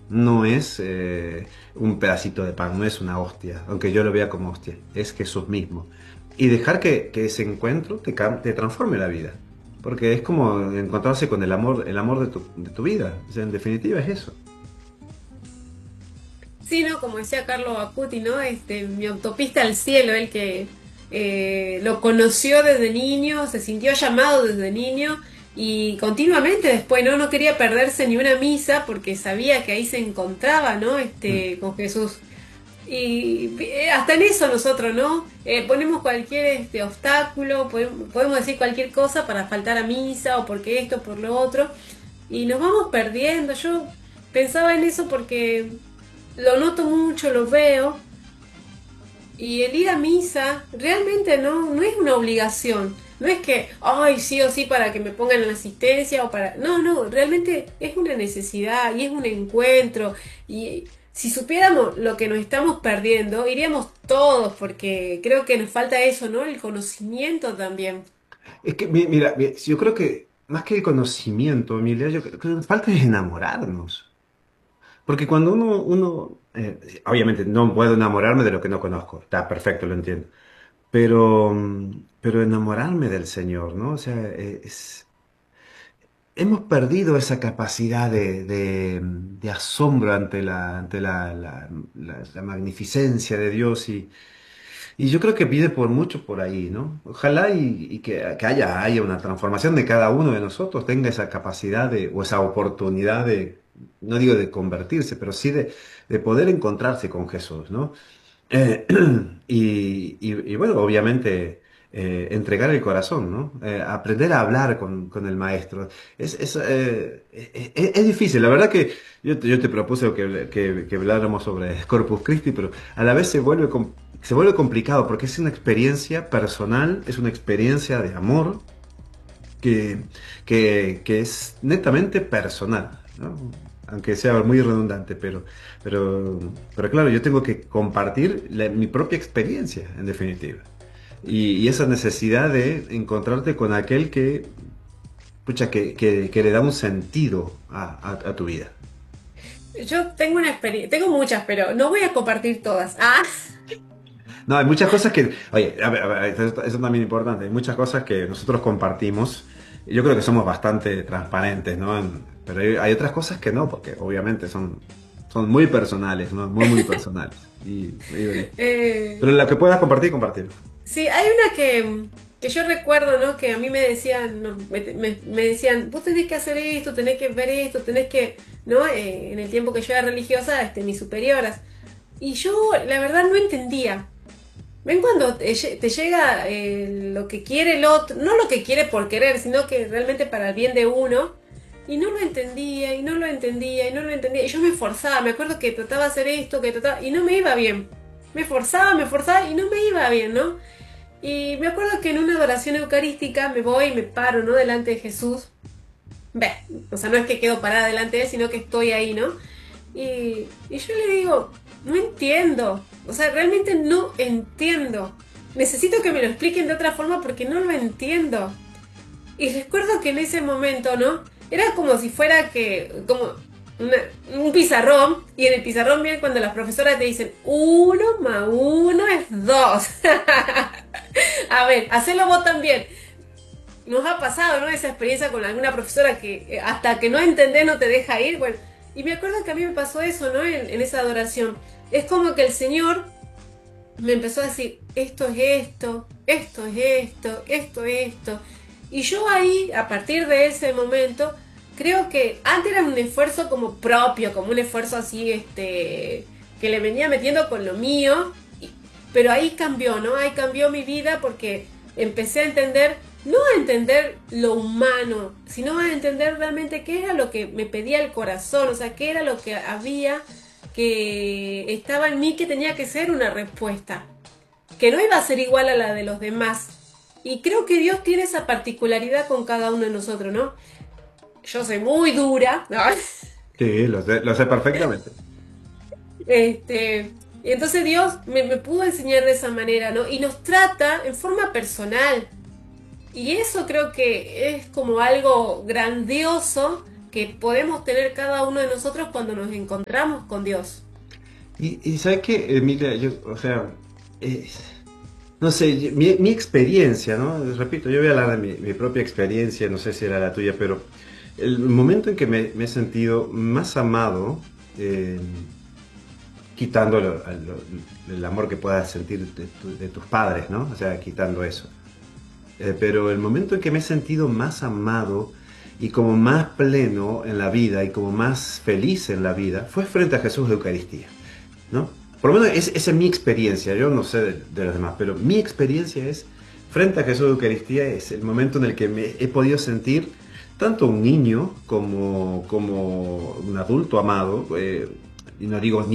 no es un pedacito de pan, no es una hostia, aunque yo lo vea como hostia, es Jesús mismo. Y dejar que ese encuentro te transforme la vida. Porque es como encontrarse con el amor de tu vida. O sea, en definitiva es eso. Sí, ¿no? Como decía Carlo Acuti, ¿no? Mi autopista al cielo, el que lo conoció desde niño, se sintió llamado desde niño y continuamente después, ¿no? No quería perderse ni una misa porque sabía que ahí se encontraba, ¿no? Mm. Con Jesús. Y hasta en eso nosotros, ¿no? Ponemos cualquier obstáculo, podemos decir cualquier cosa para faltar a misa o porque esto, por lo otro, y nos vamos perdiendo. Yo pensaba en eso porque lo noto mucho, lo veo, y el ir a misa realmente no es una obligación. No es que, ay, sí o sí para que me pongan en la asistencia o para... No, no, realmente es una necesidad y es un encuentro. Y si supiéramos lo que nos estamos perdiendo, iríamos todos, porque creo que nos falta eso, ¿no? El conocimiento también. Es que, mira, yo creo que más que el conocimiento, Emilia, yo creo que lo que falta es enamorarnos. Porque cuando obviamente no puedo enamorarme de lo que no conozco, está perfecto, lo entiendo. Pero enamorarme del Señor, ¿no? O sea, hemos perdido esa capacidad de asombro ante la magnificencia de Dios y yo creo que pide por mucho por ahí, ¿no? Ojalá y que haya una transformación de cada uno de nosotros, tenga esa capacidad o esa oportunidad no digo de convertirse, pero sí de poder encontrarse con Jesús, ¿no? Eh, y bueno, obviamente entregar el corazón, ¿no? Aprender a hablar con el maestro. Es difícil, la verdad que yo te propuse que habláramos sobre Corpus Christi, pero a la vez se vuelve complicado porque es una experiencia personal, es una experiencia de amor que, que es netamente personal, ¿no? Aunque sea muy redundante, pero, pero claro, yo tengo que compartir mi propia experiencia, en definitiva. Y esa necesidad de encontrarte con aquel pucha, que le da un sentido a tu vida. Yo tengo una experiencia, tengo muchas, pero no voy a compartir todas. Ah, No, hay muchas cosas oye, a ver, eso también es importante, hay muchas cosas que nosotros compartimos, y yo creo que somos bastante transparentes, ¿no? Pero hay otras cosas que no, porque obviamente son muy personales, ¿no? Muy, muy personales. eh, Pero la que puedas compartir, compartir. Sí, hay una que yo recuerdo, ¿no? Que a mí me decían, no, me decían, vos tenés que hacer esto, tenés que ver esto, tenés que, ¿no? En el tiempo que yo era religiosa, mis superioras. Y yo, la verdad, no entendía. ¿Ven cuando te llega lo que quiere el otro? No lo que quiere por querer, sino que realmente para el bien de uno. Y no lo entendía, y no lo entendía, y no lo entendía. Y yo me esforzaba, me acuerdo que trataba de hacer esto, que trataba, y no me iba bien. Me esforzaba y no me iba bien, ¿no? Y me acuerdo que en una adoración eucarística me voy y me paro, ¿no? Delante de Jesús. Ve, o sea, no es que quedo parada delante de él, sino que estoy ahí, ¿no? Y yo le digo, no entiendo. O sea, realmente no entiendo. Necesito que me lo expliquen de otra forma porque no lo entiendo. Y recuerdo que en ese momento, ¿no? Era como si fuera como un pizarrón, y en el pizarrón bien cuando las profesoras te dicen, uno más uno es dos. A ver, hacelo vos también. Nos ha pasado, ¿no? Esa experiencia con alguna profesora que hasta que no entendés no te deja ir. Bueno, y me acuerdo que a mí me pasó eso, ¿no? En esa adoración. Es como que el Señor me empezó a decir, esto es esto, esto es esto, esto es esto. Y yo ahí, a partir de ese momento, creo que antes era un esfuerzo como propio, como un esfuerzo así, que le venía metiendo con lo mío, pero ahí cambió, ¿no? Ahí cambió mi vida porque empecé a entender, no a entender lo humano, sino a entender realmente qué era lo que me pedía el corazón, o sea, qué era lo que había que estaba en mí que tenía que ser una respuesta, que no iba a ser igual a la de los demás. Y creo que Dios tiene esa particularidad con cada uno de nosotros, ¿no? Yo soy muy dura, ¿no? Sí, lo sé perfectamente. Y entonces Dios me pudo enseñar de esa manera, ¿no? Y nos trata en forma personal. Y eso creo que es como algo grandioso que podemos tener cada uno de nosotros cuando nos encontramos con Dios. Y ¿sabes qué, Emilia? Yo, o sea, no sé, mi experiencia, ¿no? Repito, yo voy a hablar de mi propia experiencia, no sé si era la tuya, pero el momento en que me he sentido más amado, eh, quitando el amor que puedas sentir de tus padres, ¿no? O sea, quitando eso. Pero el momento en que me he sentido más amado y como más pleno en la vida y como más feliz en la vida fue frente a Jesús de Eucaristía, ¿no? Por lo menos esa es mi experiencia, yo no sé de los demás, pero mi experiencia es frente a Jesús de Eucaristía es el momento en el que me he podido sentir tanto un niño como un adulto amado, y no digo